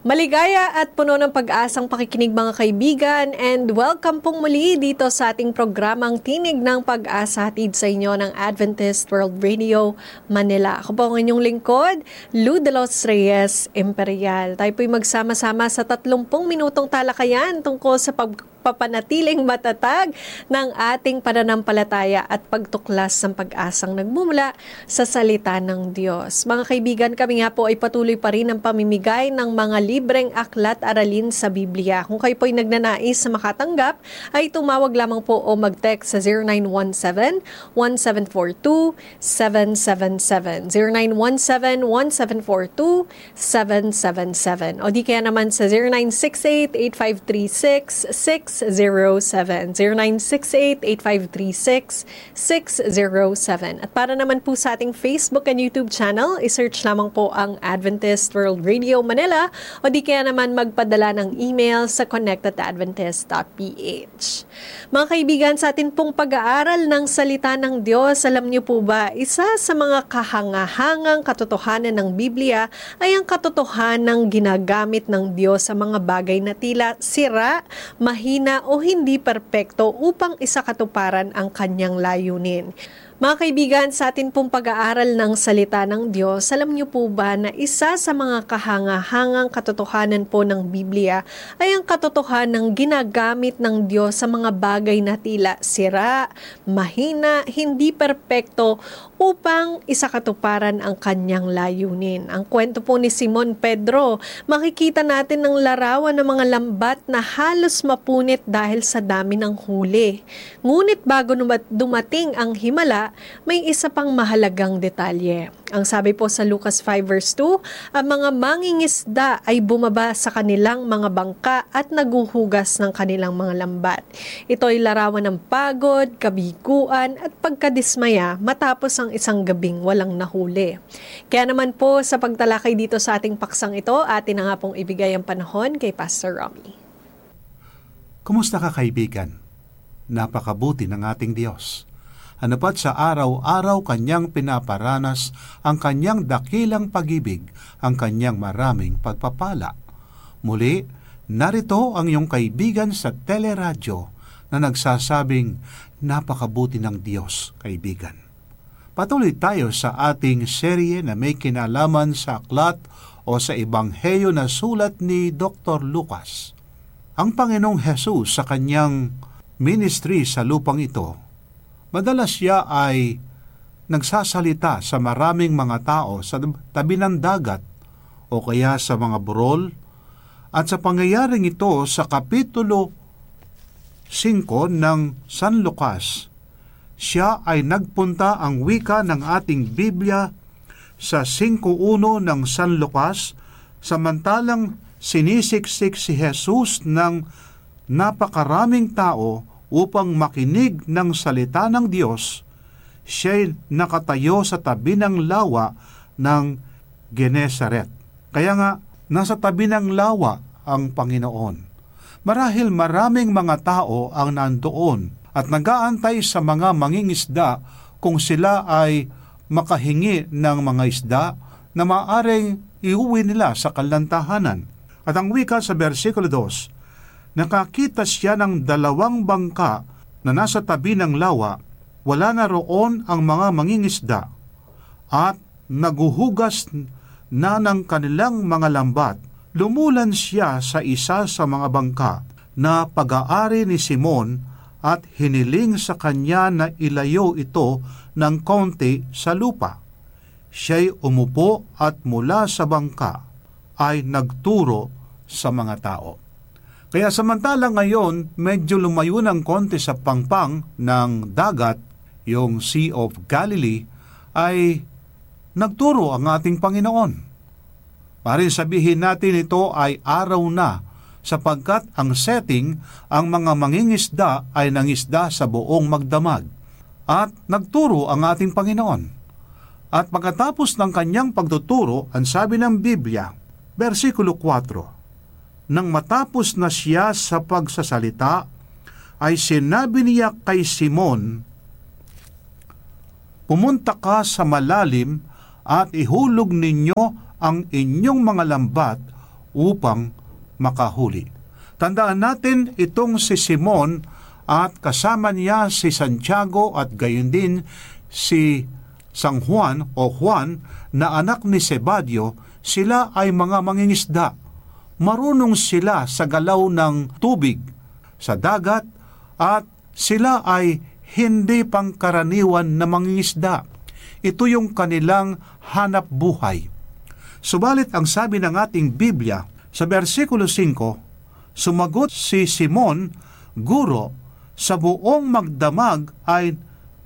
Maligaya at puno ng pag-asang pakikinig mga kaibigan, and welcome pong muli dito sa ating programang Tinig ng Pag-asa, hatid sa inyo ng Adventist World Radio Manila. Ako po ang inyong lingkod, Lou de los Reyes Imperial. Tayo po'y magsama-sama sa 30 minutong talakayan tungkol sa papanatiling matatag ng ating pananampalataya at pagtuklas ng pag-asang nagmumula sa salita ng Diyos. Mga kaibigan, kami nga po ay patuloy pa rin ang pamimigay ng mga libreng aklat aralin sa Biblia. Kung kayo po ay nagnanais na makatanggap, ay tumawag lamang po o mag-text sa 0917-1742-777. 0917-1742-777. O di kaya naman sa 0968-8536-607. 0968-8536-607. At para naman po sa ating Facebook and YouTube channel, isearch lamang po ang Adventist World Radio Manila o di kaya naman magpadala ng email sa connect@adventist.ph. Mga kaibigan, sa atin pong pag-aaral ng salita ng Diyos, alam niyo po ba, isa sa mga kahangahangang katotohanan ng Biblia ay ang katotohanan ng ginagamit ng Diyos sa mga bagay na tila sira, mahina o hindi perpekto upang isakatuparan ang kanyang layunin. Mga kaibigan, sa atin pong pag-aaral ng salita ng Diyos, alam niyo po ba na isa sa mga kahangahangang katotohanan po ng Biblia ay ang katotohanan ng ginagamit ng Diyos sa mga bagay na tila sira, mahina, hindi perpekto upang isakatuparan ang kanyang layunin. Ang kwento po ni Simon Pedro, makikita natin ng larawan ng mga lambat na halos mapunit dahil sa dami ng huli. Ngunit bago dumating ang himala, may isa pang mahalagang detalye. Ang sabi po sa Lucas 5 verse 2, ang mga mangingisda ay bumaba sa kanilang mga bangka at naguhugas ng kanilang mga lambat. Ito ay larawan ng pagod, kabiguan at pagkadismaya matapos ang isang gabing walang nahuli. Kaya naman po sa pagtalakay dito sa ating paksang ito, atin na nga pong ibigay ang panahon kay Pastor Romy. Kumusta ka, kaibigan? Napakabuti ng ating Diyos. Hanapat sa araw-araw kanyang pinaparanas ang kanyang dakilang pag-ibig, ang kanyang maraming pagpapala. Muli, narito ang iyong kaibigan sa teleradyo na nagsasabing, napakabuti ng Diyos, kaibigan. Patuloy tayo sa ating serye na may kinalaman sa aklat o sa ebanghelyo na sulat ni Dr. Lucas. Ang Panginoong Hesus sa kanyang ministry sa lupang ito, madalas siya ay nagsasalita sa maraming mga tao sa tabi ng dagat o kaya sa mga burol, at sa pangyayaring ito sa Kapitulo 5 ng San Lucas, siya ay nagpunta ang wika ng ating Biblia sa 5:1 ng San Lucas, samantalang sinisiksik si Jesus ng napakaraming tao upang makinig ng salita ng Diyos. Siya'y nakatayo sa tabi ng lawa ng Genesaret. Kaya nga, nasa tabi ng lawa ang Panginoon. Marahil maraming mga tao ang nandoon at nag-aantay sa mga mangingisda kung sila ay makahingi ng mga isda na maaring iuwi nila sa kalantahanan. At ang wika sa versikulo 2, nakakita siya ng 2 bangka na nasa tabi ng lawa, wala na roon ang mga mangingisda, at naguhugas na ng kanilang mga lambat. Lumulan siya sa isa sa mga bangka na pag-aari ni Simon at hiniling sa kanya na ilayo ito ng konti sa lupa. Siya'y umupo at mula sa bangka ay nagturo sa mga tao. Kaya samantala ngayon, medyo lumayo ng konti sa pangpang ng dagat, yung Sea of Galilee, ay nagturo ang ating Panginoon. Parin sabihin natin ito ay araw na, sapagkat ang setting, ang mga mangingisda ay nangisda sa buong magdamag. At nagturo ang ating Panginoon. At pagkatapos ng kanyang pagtuturo, ang sabi ng Biblia, versikulo 4, nang matapos na siya sa pagsasalita, ay sinabi niya kay Simon, pumunta ka sa malalim at ihulog ninyo ang inyong mga lambat upang makahuli. Tandaan natin itong si Simon at kasama niya si Santiago at gayon din si San Juan o Juan na anak ni Zebedeo, sila ay mga mangingisda. Marunong sila sa galaw ng tubig, sa dagat, at sila ay hindi pangkaraniwan na mangingisda. Ito yung kanilang hanap buhay. Subalit ang sabi ng ating Biblia, sa versikulo 5, sumagot si Simon, "Guro, sa buong magdamag ay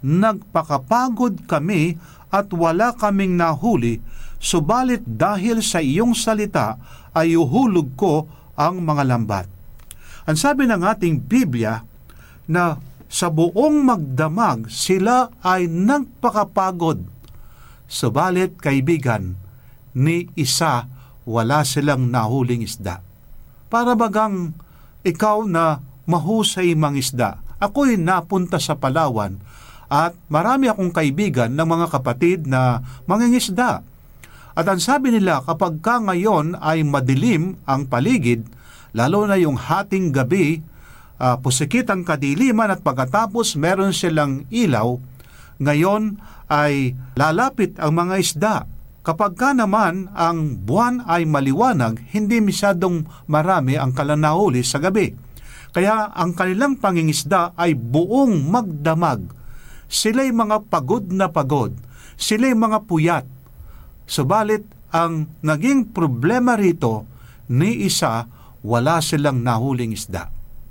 nagpakapagod kami at wala kaming nahuli, subalit dahil sa iyong salita ay uhulog ko ang mga lambat." Ang sabi ng ating Biblia na sa buong magdamag sila ay nagpakapagod. Subalit, kaibigan, ni isa wala silang nahuling isda. Para bagang ikaw na mahusay mangisda. Ako'y napunta sa Palawan at marami akong kaibigan ng mga kapatid na mangingisda. At ang sabi nila, kapag ka ngayon ay madilim ang paligid, lalo na yung hating gabi, pusikit ang kadiliman at pagkatapos meron silang ilaw, ngayon ay lalapit ang mga isda. Kapag ka naman ang buwan ay maliwanag, hindi masyadong marami ang kalanahuli sa gabi. Kaya ang kanilang pangingisda ay buong magdamag. Sila'y mga pagod na pagod. Sila'y mga puyat. Subalit, ang naging problema rito, ni isa, wala silang nahuling isda.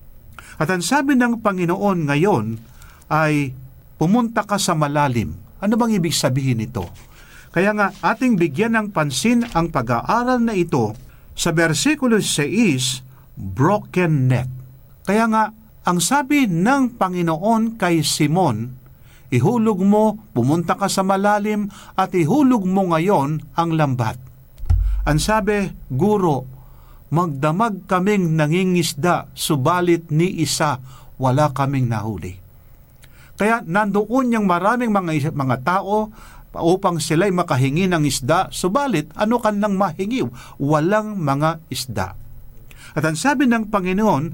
At ang sabi ng Panginoon ngayon ay, pumunta ka sa malalim. Ano bang ibig sabihin nito? Kaya nga, ating bigyan ng pansin ang pag-aaral na ito sa versikulo 6, broken net. Kaya nga, ang sabi ng Panginoon kay Simon, ihulog mo, pumunta ka sa malalim, at ihulog mo ngayon ang lambat. Ang sabi, Guro, magdamag kaming nangingisda, subalit ni isa, wala kaming nahuli. Kaya nandoon yung maraming mga tao upang sila'y makahingi ng isda, subalit ano kanlang mahingi? Walang mga isda. At ang sabi ng Panginoon,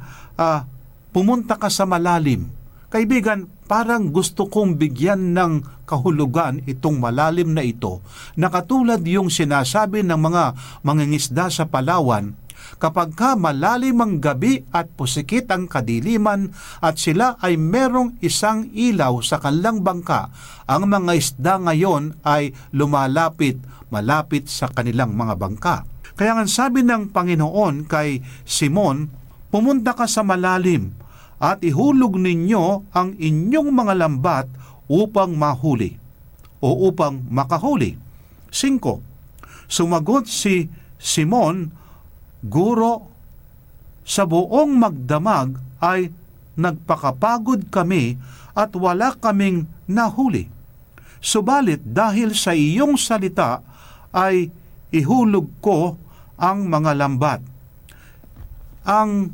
pumunta ka sa malalim. Kaibigan, parang gusto kong bigyan ng kahulugan itong malalim na ito, na katulad yung sinasabi ng mga mangingisda sa Palawan, kapag ka malalim ang gabi at pusikit ang kadiliman at sila ay merong isang ilaw sa kanilang bangka, ang mga isda ngayon ay malapit sa kanilang mga bangka. Kaya nga sabi ng Panginoon kay Simon, pumunta ka sa malalim at ihulog ninyo ang inyong mga lambat upang mahuli o upang makahuli. 5. Sumagot si Simon, Guro, sa buong magdamag ay nagpakapagod kami at wala kaming nahuli. Subalit dahil sa iyong salita ay ihulog ko ang mga lambat. Ang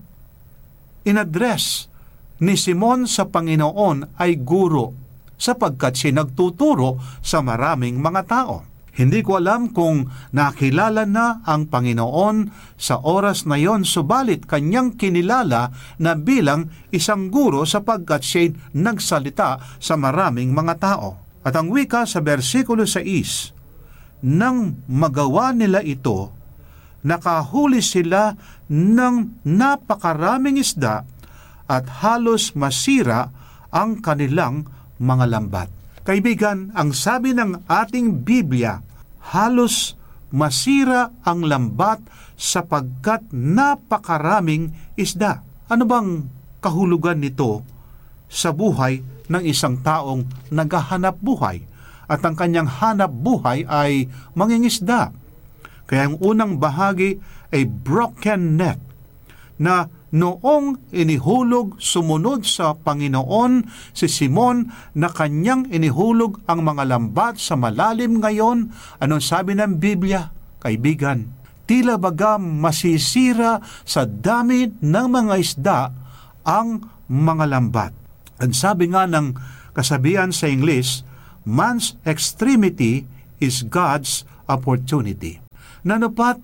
inadres ni Simon sa Panginoon ay guro, sapagkat siya nagtuturo sa maraming mga tao. Hindi ko alam kung nakilala na ang Panginoon sa oras na yon, subalit kanyang kinilala na bilang isang guro sapagkat siya nagsalita sa maraming mga tao. At ang wika sa versikulo 6, nang magawa nila ito, nakahuli sila ng napakaraming isda at halos masira ang kanilang mga lambat. Kaibigan, ang sabi ng ating Biblia, halos masira ang lambat sapagkat napakaraming isda. Ano bang kahulugan nito sa buhay ng isang taong naghahanap buhay? At ang kanyang hanap buhay ay mangingisda. Kaya ang unang bahagi ay broken net, na noong inihulog sumunod sa Panginoon si Simon na kanyang inihulog ang mga lambat sa malalim ngayon, anong sabi ng Biblia? Kaibigan, tila baga masisira sa dami ng mga isda ang mga lambat. Ang sabi nga ng kasabihan sa English, man's extremity is God's opportunity. Nanupat,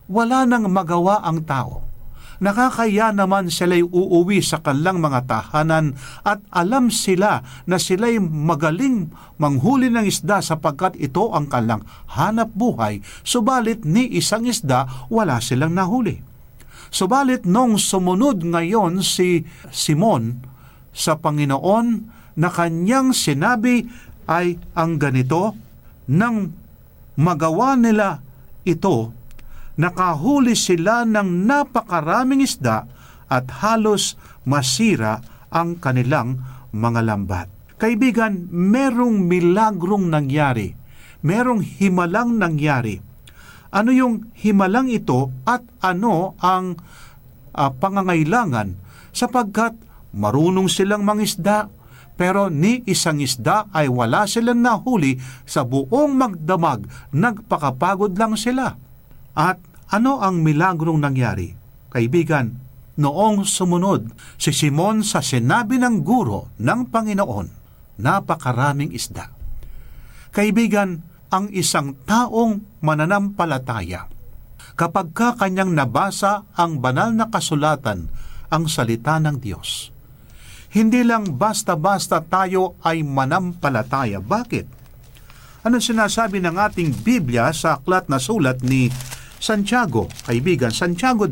wala nang magawa ang tao. Nakakaya naman sila'y uuwi sa kanilang mga tahanan at alam sila na sila'y magaling manghuli ng isda sapagkat ito ang kanilang hanap buhay, subalit ni isang isda wala silang nahuli. Subalit nung sumunod ngayon si Simon sa Panginoon na kanyang sinabi ay ang ganito, nang magawa nila ito, nakahuli sila ng napakaraming isda at halos masira ang kanilang mga lambat. Kaibigan, merong milagrong nangyari. Merong himalang nangyari. Ano yung himalang ito at ano ang pangangailangan? Sapagkat marunong silang mangisda, pero ni isang isda ay wala silang nahuli sa buong magdamag, nagpakapagod lang sila. At ano ang milagrong nangyari? Kaibigan, noong sumunod si Simon sa sinabi ng guro ng Panginoon, napakaraming isda. Kaibigan, ang isang taong mananampalataya, kapag kanyang nabasa ang banal na kasulatan, ang salita ng Diyos, hindi lang basta-basta tayo ay manampalataya. Bakit? Ano sinasabi ng ating Biblia sa aklat na sulat ni Santiago? Kaibigan, Santiago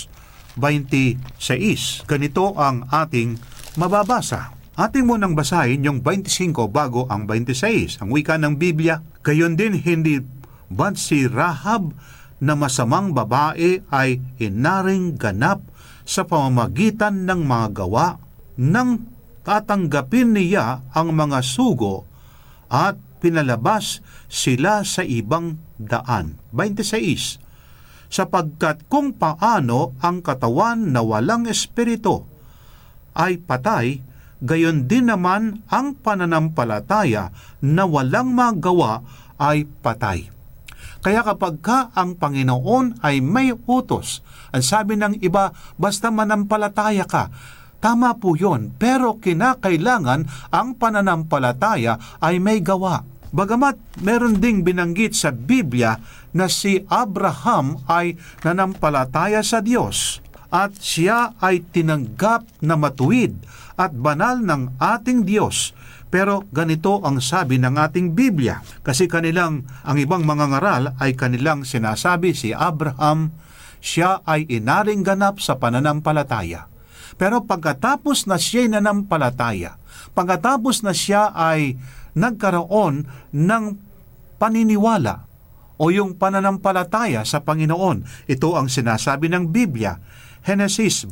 2:26. Ganito ang ating mababasa. Ating munang basahin yung 25 bago ang 26. Ang wika ng Biblia, gayon din hindi ba't si Rahab na masamang babae ay inaring ganap sa pamamagitan ng mga gawa nang tatanggapin niya ang mga sugo at pinalabas sila sa ibang daan. 26. Sapagkat kung paano ang katawan na walang espiritu ay patay, gayon din naman ang pananampalataya na walang magawa ay patay. Kaya kapag ang Panginoon ay may utos, ang sabi ng iba, basta manampalataya ka, tama po yun, pero kinakailangan ang pananampalataya ay may gawa. Bagamat meron ding binanggit sa Biblia na si Abraham ay nanampalataya sa Diyos at siya ay tinanggap na matuwid at banal ng ating Diyos. Pero ganito ang sabi ng ating Biblia, kasi ang ibang mga ngaral ay kanilang sinasabi si Abraham, siya ay inaring ganap sa pananampalataya. Pero pagkatapos na siya'y nanampalataya, pagkatapos na siya ay nagkaroon ng paniniwala o yung pananampalataya sa Panginoon, ito ang sinasabi ng Biblia, Henesis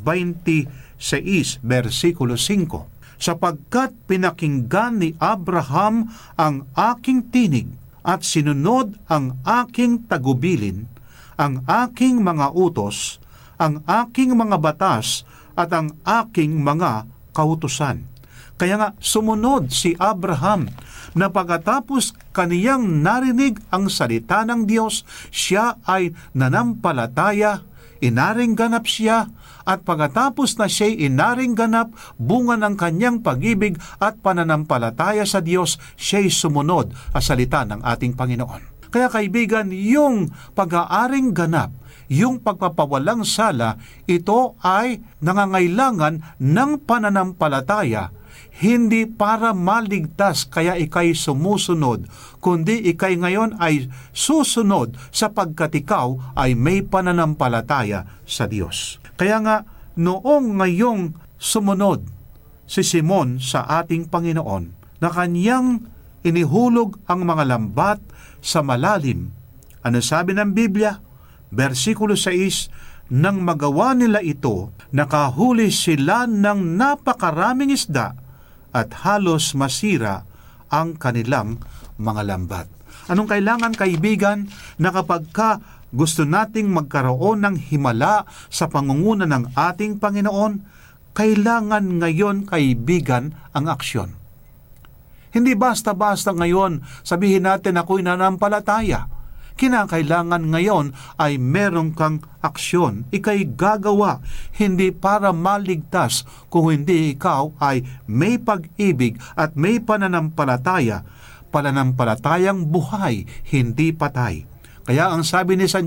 26, versikulo 5, sapagkat pinakinggan ni Abraham ang aking tinig at sinunod ang aking tagubilin, ang aking mga utos, ang aking mga batas, at ang aking mga kautusan. Kaya nga sumunod si Abraham na pagkatapos kaniyang narinig ang salita ng Diyos, siya ay nanampalataya, inaring ganap siya, at pagkatapos na siya'y inaring ganap, bunga ng kanyang pag-ibig at pananampalataya sa Diyos, siya'y sumunod sa salita ng ating Panginoon. Kaya kaibigan, yung pag-aaring ganap, yung pagpapawalang sala, ito ay nangangailangan ng pananampalataya, hindi para maligtas kaya ikay sumusunod, kundi ikay ngayon ay susunod sapagkat ikaw ay may pananampalataya sa Diyos. Kaya nga, noong ngayong sumunod si Simon sa ating Panginoon, na kanyang inihulog ang mga lambat sa malalim, ano sabi ng Biblia? Versikulo 6, nang magawa nila ito, nakahuli sila ng napakaraming isda at halos masira ang kanilang mga lambat. Anong kailangan, kaibigan, na kapag gusto nating magkaroon ng himala sa pangunguna ng ating Panginoon, kailangan ngayon, kaibigan, ang aksyon. Hindi basta-basta ngayon sabihin natin ako'y nanampalataya. Kinakailangan ngayon ay meron kang aksyon. Ika'y gagawa, hindi para maligtas, kung hindi ikaw ay may pag-ibig at may pananampalataya, pananampalatayang buhay, hindi patay. Kaya ang sabi ni